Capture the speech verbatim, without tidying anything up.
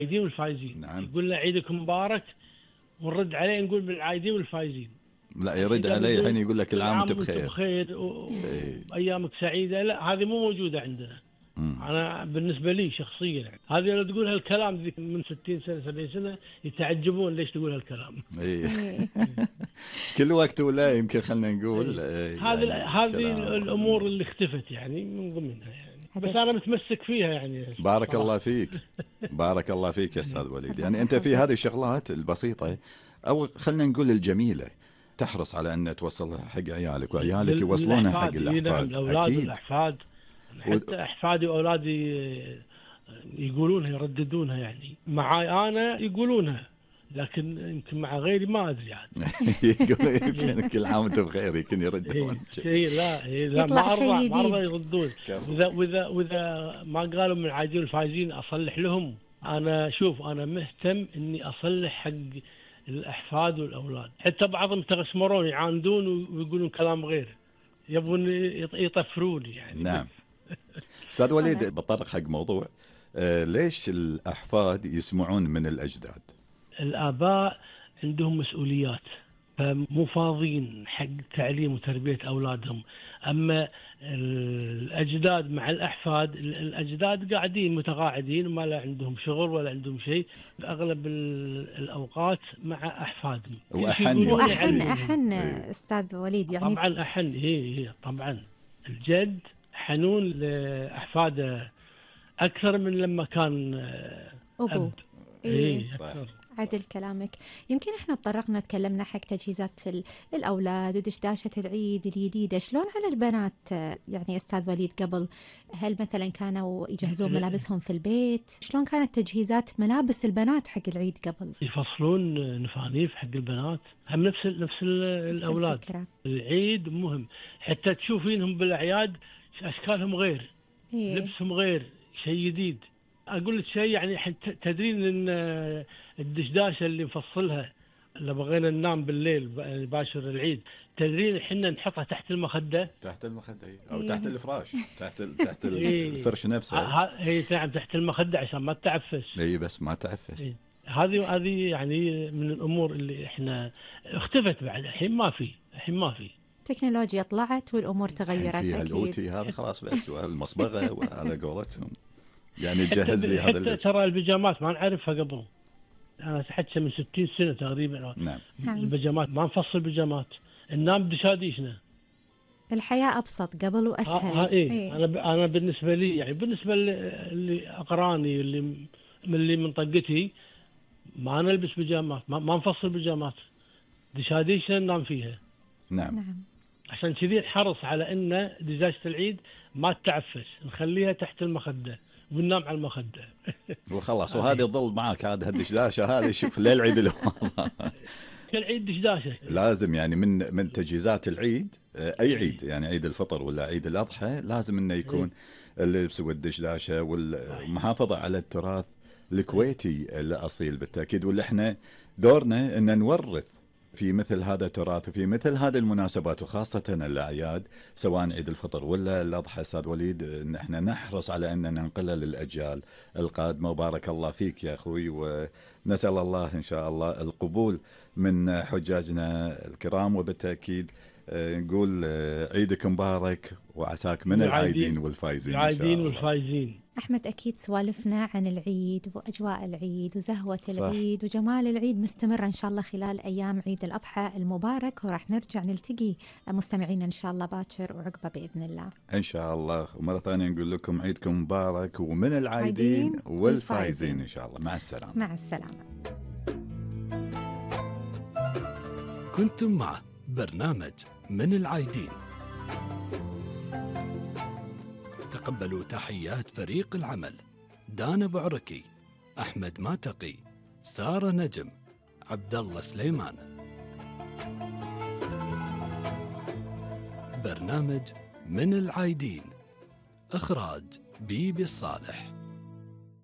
العايدين والفايزين. نعم. يقول له عيدكم مبارك، ونرد عليه نقول بالعايدين والفايزين. لا يرد عليه الحين يقول لك العام وانت بخير، بخير وايامك سعيده. لا هذه مو موجوده عندنا. مم. انا بالنسبه لي شخصيا يعني هذه لو تقول هالكلام من ستين سنه سبعين سنه يتعجبون ليش تقول هالكلام. كل وقت ولا يمكن خلنا نقول هذه هذه الامور اللي اختفت يعني من ضمنها يعني، بس انا متمسك فيها يعني. بارك الله فيك. بارك الله فيك يا استاذ وليد. يعني انت في هذه الشغلات البسيطه او خلنا نقول الجميله تحرص على ان توصلها حق عيالك وعيالك يوصلونها حق الاحفاد. الاولاد والاحفاد، حتى احفادي واولادي يقولونها يرددونها يعني. معاي انا يقولونها، لكن يمكن مع غيري ما ادري يعني. يمكن كل عام وانتم بخير يمكن يردون شيء. لا لا ما ارضى ما ارضى يردون. واذا واذا واذا ما قالوا من العايدين الفايزين اصلح لهم. انا شوف انا مهتم اني اصلح حق الاحفاد والاولاد. حتى بعضهم يتغشمرون يعاندون ويقولون كلام غير، يبغون يطفروني يعني. نعم. استاذ وليد بطرق حق موضوع آه ليش الاحفاد يسمعون من الاجداد؟ الآباء عندهم مسؤوليات، فمو فاضيين حق تعليم وتربية أولادهم. أما الأجداد مع الأحفاد، الأجداد قاعدين متقاعدين وما لا عندهم شغل ولا عندهم شيء، أغلب الأوقات مع أحفادهم. وأحن وأحن أحن أستاذ وليد يعني. طبعا أحن هي هي طبعا الجد حنون لأحفاده أكثر من لما كان أبو. أب. إيه عدل كلامك. يمكن احنا تطرقنا تكلمنا حق تجهيزات الأولاد ودشداشة العيد الجديدة، شلون على البنات يعني أستاذ وليد قبل؟ هل مثلا كانوا يجهزون ملابسهم في البيت؟ شلون كانت تجهيزات ملابس البنات حق العيد قبل؟ يفصلون نفانيف حق البنات هم نفس نفس الأولاد. الفكرة. العيد مهم، حتى تشوفينهم بالأعياد أشكالهم غير. إيه؟ لبسهم غير، شيء جديد. أقول لك شيء يعني تدرين إن الدشداشة اللي نفصلها اللي بغينا ننام بالليل باشر العيد، تدرين إحنا نحطها تحت المخدة. تحت المخدة أو تحت الفراش، تحت تحت الفرش نفسه. هي نعم تحت المخدة عشان ما تعفس. إيه بس ما تعفس. هذه هذه يعني من الأمور اللي إحنا اختفت بعد. الحين ما في الحين ما في تكنولوجيا طلعت والأمور تغيرت. فيها الأوتي هذا خلاص بس والمصبغة وعلى قولتهم يعني تجهز لي هذا اللبس. ترى البيجامات ما نعرفها قبل. أنا حتى من ستين سنة تقريبا. نعم. البيجامات ما نفصل بيجامات، ننام بدشاديشنا. الحياة أبسط قبل وأسهل. ها إيه. إيه. أنا أنا بالنسبة لي يعني بالنسبة اللي أقراني اللي من اللي من طقتي ما نلبس بيجامات، ما, ما نفصل بيجامات، دشاديشنا ننام فيها. نعم. نعم. عشان كذي نحرص على إن دشاشة العيد ما تتعفس، نخليها تحت المخدة وننام على المخدة. وخلاص وهذه تظل معك هذا الدشداشة هذه شوف ليل عيد الوالله. كل عيد دشداشة لازم يعني من من تجهيزات العيد أي عيد يعني عيد الفطر ولا عيد الأضحى لازم إنه يكون اللبس والدشداشة والمحافظة على التراث الكويتي الأصيل بالتأكيد. واللي إحنا دورنا إن نورث في مثل هذا التراث وفي مثل هذه المناسبات وخاصة الأعياد سواء عيد الفطر ولا الأضحى. أستاذ وليد إن احنا نحرص على أن ننقلها للأجيال القادمة. وبارك الله فيك يا أخوي، ونسأل الله إن شاء الله القبول من حجاجنا الكرام. وبالتأكيد نقول عيدك مبارك وعساك من العايدين والفايزين. العايدين والفايزين. أحمد أكيد سوالفنا عن العيد وأجواء العيد وزهوة العيد صح. وجمال العيد مستمرة إن شاء الله خلال أيام عيد الأضحى المبارك، وراح نرجع نلتقي مستمعين إن شاء الله باكر وعقبة بإذن الله إن شاء الله. ومرة ثانية نقول لكم عيدكم مبارك ومن العايدين والفايزين إن شاء الله. مع السلامة. مع السلامة. كنتم مع برنامج من العايدين. تقبلوا تحيات فريق العمل: دانا بعركي، أحمد ماتقي، سارة نجم، عبد الله سليمان. برنامج من العايدين، إخراج بيبي الصالح.